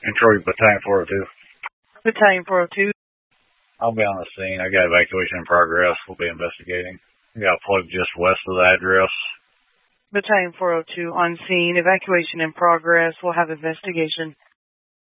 Detroit Battalion 402. Battalion 402. I'll be on the scene. I got evacuation in progress. We'll be investigating. We got a plug just west of the address. Battalion 402 on scene. Evacuation in progress. We'll have investigation.